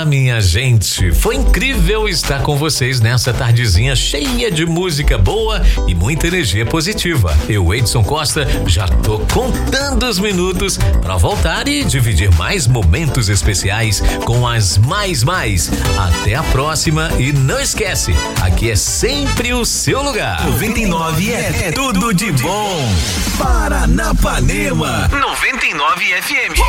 minha gente, foi incrível estar com vocês nessa tardezinha cheia de música boa e muita energia positiva. Eu, Edson Costa, já tô contando os minutos para voltar e dividir mais momentos especiais com as mais. Até a próxima e não esquece, aqui é sempre o seu lugar. 99 é tudo de bom. Paranapanema 99 FM.